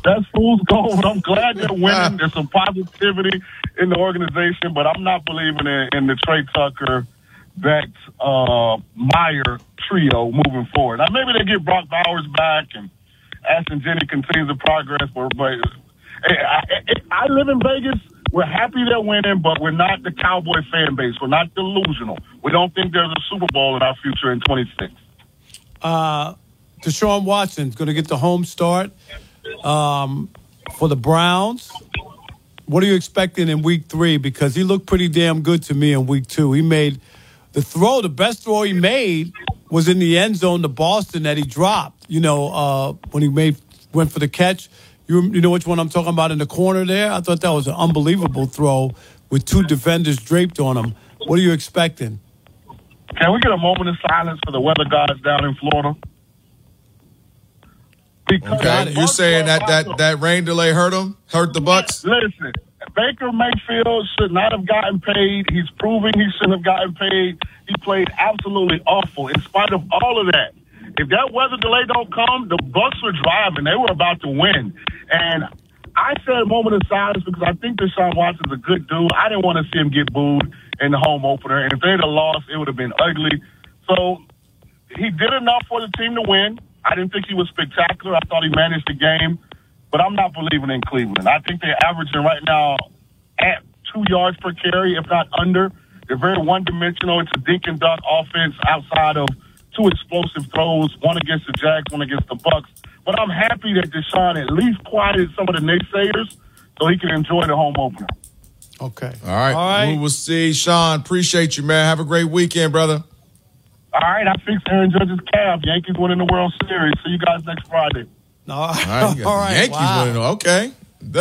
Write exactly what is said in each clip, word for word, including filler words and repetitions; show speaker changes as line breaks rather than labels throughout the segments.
That's fool's gold. I'm glad they're winning. There's some positivity in the organization, but I'm not believing in, in the Trey Tucker, Beck, uh, Meyer trio moving forward. Now, maybe they get Brock Bowers back and Ashton Jennings continues the progress, but, but I, I, I live in Vegas. We're happy they're winning, but we're not the Cowboy fan base. We're not delusional. We don't think there's a Super Bowl in our future in twenty-six.
Uh, Deshaun Watson's going to get the home start um, for the Browns. What are you expecting in week three? Because he looked pretty damn good to me in week two. He made the throw, the best throw he made was in the end zone to Boston that he dropped, you know, uh, when he made went for the catch. You, you know which one I'm talking about in the corner there? I thought that was an unbelievable throw with two defenders draped on him. What are you expecting?
Can we get a moment of silence for the weather gods down in Florida?
Because okay, you're saying that, that that rain delay hurt them? Hurt the Bucks?
Listen, Baker Mayfield should not have gotten paid. He's proving he shouldn't have gotten paid. He played absolutely awful in spite of all of that. If that weather delay don't come, the Bucks were driving. They were about to win. And I said a moment of silence because I think Deshaun Watson's a good dude. I didn't want to see him get booed in the home opener. And if they'd have lost, it would have been ugly. So he did enough for the team to win. I didn't think he was spectacular. I thought he managed the game. But I'm not believing in Cleveland. I think they're averaging right now at two yards per carry, if not under. They're very one-dimensional. It's a dink and dunk offense outside of two explosive throws, one against the Jags, one against the Bucks. But I'm happy that Deshaun at least quieted some of the naysayers so he can enjoy the home opener.
Okay.
All right. All right. We will see. Sean, appreciate you, man. Have a great weekend, brother.
All right. I fixed Aaron Judge's calf. Yankees winning the World Series. See you guys next Friday.
All right.
All right.
All right.
Yankees
wow.
winning. Okay. The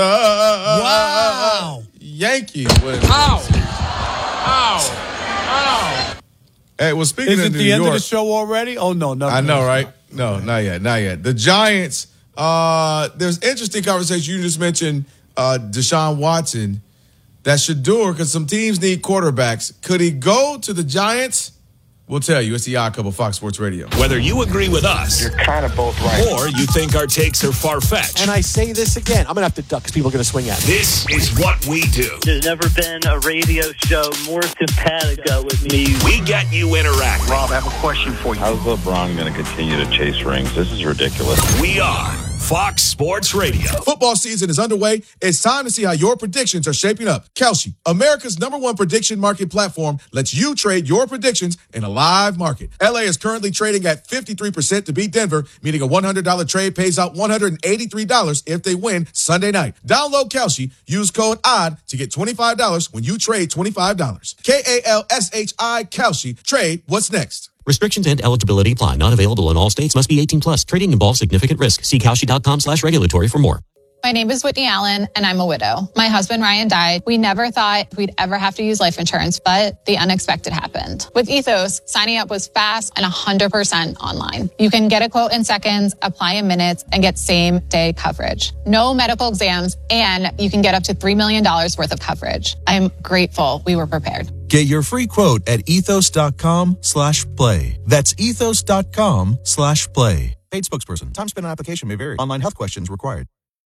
wow.
Yankees winning.
Ow. Ow. Ow.
Hey, well, speaking
Is
of
it
New
the
York,
end of the show already? Oh, no. no
I know,
no.
right? No, not yet. Not yet. The Giants, uh, there's interesting conversation. You just mentioned uh, Deshaun Watson. That Shedeur, because some teams need quarterbacks. Could he go to the Giants? We'll tell you. It's the Odd Couple, Fox Sports Radio.
Whether you agree with us,
you're kind of both right,
or you think our takes are far-fetched.
And I say this again, I'm going to have to duck because people are going to swing at me.
This is what we do.
There's never been a radio show more simpatico with me.
We get you interacting.
Rob, I have a question for you.
How's LeBron going to continue to chase rings? This is ridiculous.
We are Fox Sports Radio.
Football season is underway. It's time to see how your predictions are shaping up. Kalshi, America's number one prediction market platform, lets you trade your predictions in a live market. L A is currently trading at fifty-three percent to beat Denver, meaning a one hundred dollars trade pays out one hundred eighty-three dollars if they win Sunday night. Download Kalshi. Use code ODD to get twenty-five dollars when you trade twenty-five dollars. K A L S H I, Kalshi. Trade what's next.
Restrictions and eligibility apply. Not available in all states. Must be eighteen plus. Trading involves significant risk. See Kalshi.com slash regulatory for more.
My name is Whitney Allen, and I'm a widow. My husband, Ryan, died. We never thought we'd ever have to use life insurance, but the unexpected happened. With Ethos, signing up was fast and one hundred percent online. You can get a quote in seconds, apply in minutes, and get same-day coverage. No medical exams, and you can get up to three million dollars worth of coverage. I'm grateful we were prepared.
Get your free quote at ethos.com slash play. That's ethos.com slash play. Paid spokesperson. Time spent on application may vary. Online health questions required.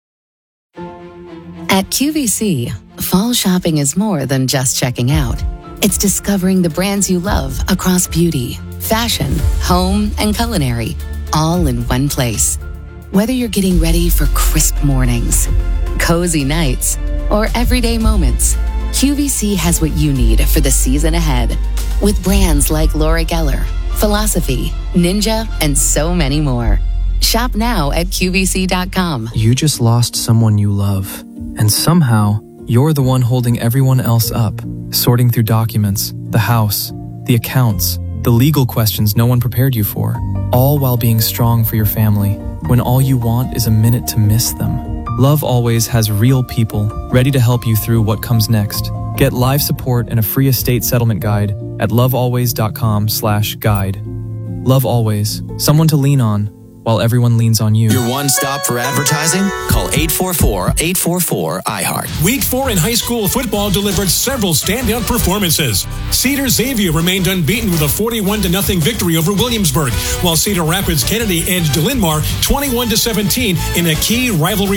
At Q V C, fall shopping is more than just checking out. It's discovering the brands you love across beauty, fashion, home, and culinary, all in one place. Whether you're getting ready for crisp mornings, cozy nights, or everyday moments, Q V C has what you need for the season ahead. With brands like Laura Geller, Philosophy, Ninja, and so many more. Shop now at Q V C dot com.
You just lost someone you love, and somehow you're the one holding everyone else up, sorting through documents, the house, the accounts, the legal questions no one prepared you for, all while being strong for your family, when all you want is a minute to miss them. Love Always has real people ready to help you through what comes next. Get live support and a free estate settlement guide at lovealways.com slash guide. Love Always, someone to lean on while everyone leans on you.
Your one stop for advertising? Call eight four four, eight four four, I heart.
Week four in high school football delivered several standout performances. Cedar Xavier remained unbeaten with a forty-one to nothing victory over Williamsburg, while Cedar Rapids Kennedy edged Linn-Mar twenty-one to seventeen in a key rivalry